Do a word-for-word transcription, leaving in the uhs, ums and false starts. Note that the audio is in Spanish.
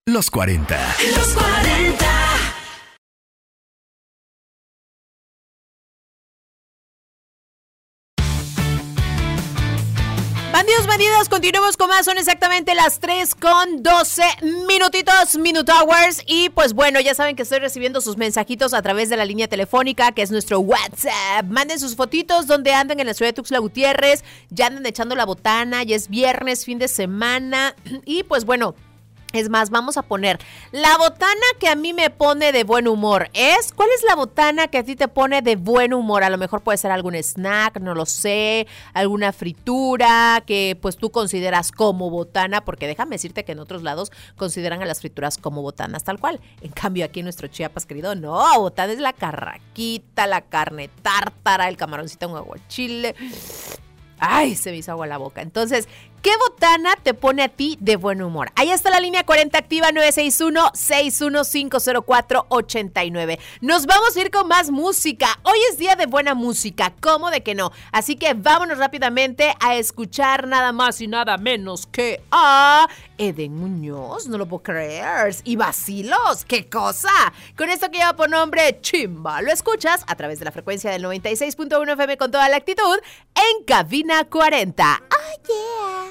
Los cuarenta. Los cuarenta. Bandidos, bandidas, continuemos con más. Son exactamente las tres con doce minutitos, Minute Hours. Y pues bueno, ya saben que estoy recibiendo sus mensajitos a través de la línea telefónica, que es nuestro WhatsApp. Manden sus fotitos donde andan en la ciudad de Tuxtla Gutiérrez. Ya andan echando la botana, ya es viernes, fin de semana. Y pues bueno, es más, vamos a poner la botana que a mí me pone de buen humor. ¿Es? ¿Cuál es la botana que a ti te pone de buen humor? A lo mejor puede ser algún snack, no lo sé, alguna fritura que pues tú consideras como botana, porque déjame decirte que en otros lados consideran a las frituras como botanas tal cual. En cambio aquí en nuestro Chiapas, querido, no, botana es la carraquita, la carne tártara, el camaroncito en aguachile. Ay, se me hizo agua la boca. Entonces, ¿qué botana te pone a ti de buen humor? Ahí está la línea cuarenta activa, nueve seis uno, seis uno cinco cero cuatro, ocho nueve. Nos vamos a ir con más música. Hoy es día de buena música, ¿cómo de que no? Así que vámonos rápidamente a escuchar nada más y nada menos que a Eden Muñoz, no lo puedo creer, y Vacilos, ¿qué cosa? Con esto que lleva por nombre Chimba, lo escuchas a través de la frecuencia del noventa y seis punto uno F M con toda la actitud en Cabina cuarenta. ¡Oh, yeah!